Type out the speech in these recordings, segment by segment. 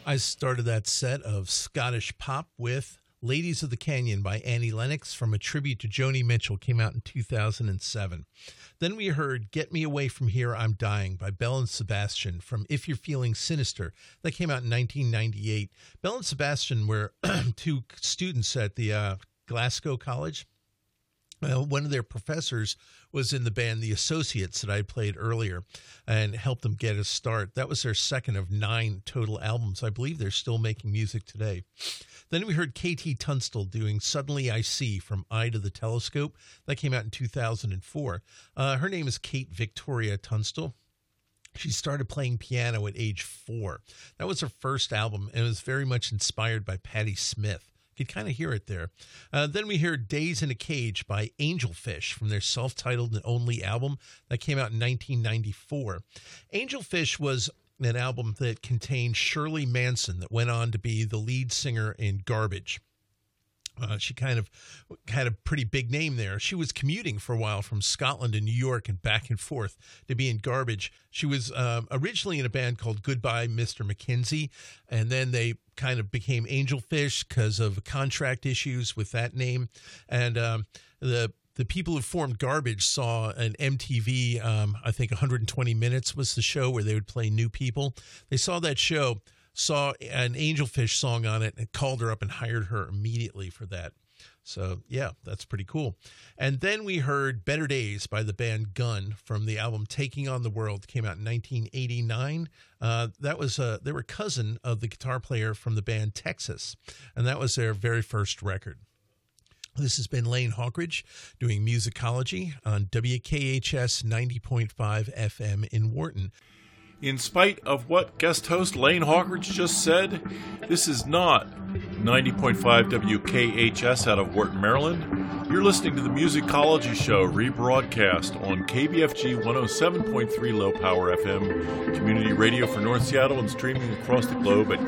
I started that set of Scottish pop with Ladies of the Canyon by Annie Lennox from a tribute to Joni Mitchell, came out in 2007. Then we heard Get Me Away From Here, I'm Dying by Belle and Sebastian from If You're Feeling Sinister. That came out in 1998. Belle and Sebastian were two students at the Glasgow College. Well, one of their professors was in the band The Associates that I played earlier and helped them get a start. That was their second of 9 total albums. I believe they're still making music today. Then we heard KT Tunstall doing Suddenly I See from Eye to the Telescope. That came out in 2004. Her name is Kate Victoria Tunstall. She started playing piano at age 4. That was her first album, and it was very much inspired by Patti Smith. You could kind of hear it there. Then we heard Days in a Cage by Angelfish from their self-titled and only album that came out in 1994. Angelfish was an album that contained Shirley Manson that went on to be the lead singer in Garbage. She kind of had a pretty big name there. She was commuting for a while from Scotland to New York and back and forth to be in Garbage. She was originally in a band called Goodbye, Mr. McKenzie, and then they kind of became Angelfish because of contract issues with that name. And the people who formed Garbage saw an MTV, I think 120 Minutes was the show where they would play new people. They saw that show, saw an Angelfish song on it, and called her up and hired her immediately for that. So, yeah, that's pretty cool. And then we heard Better Days by the band Gun from the album Taking on the World. Came out in 1989. They were cousin of the guitar player from the band Texas, and that was their very first record. This has been Lane Hawkridge doing Musicology on WKHS 90.5 FM in Wharton. In spite of what guest host Lane Hawkridge just said, this is not 90.5 WKHS out of Wharton, Maryland. You're listening to the Musicology Show, rebroadcast on KBFG 107.3 low power FM, community radio for North Seattle, and streaming across the globe at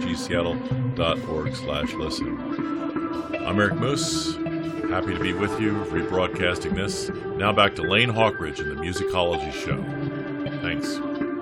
kbfgseattle.org/listen. I'm Eric Moose. Happy to be with you, rebroadcasting this. Now back to Lane Hawkridge and the Musicology Show. Thanks.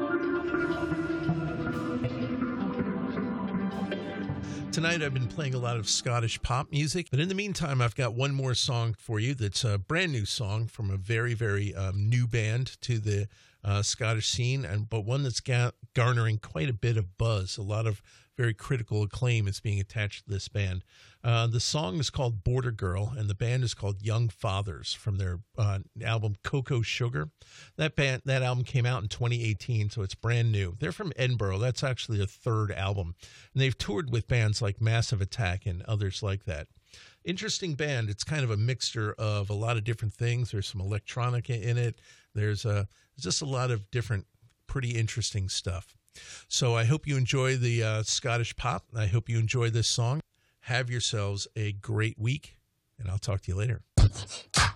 Tonight I've been playing a lot of Scottish pop music, but in the meantime I've got one more song for you that's a brand new song from a very, very new band to the Scottish scene, but one that's garnering quite a bit of buzz. A lot of very critical acclaim is being attached to this band. The song is called Border Girl, and the band is called Young Fathers from their album Cocoa Sugar. That album came out in 2018, so it's brand new. They're from Edinburgh. That's actually their third album. And they've toured with bands like Massive Attack and others like that. Interesting band. It's kind of a mixture of a lot of different things. There's some electronica in it. There's just a lot of different, pretty interesting stuff. So I hope you enjoy the Scottish pop. I hope you enjoy this song. Have yourselves a great week, and I'll talk to you later.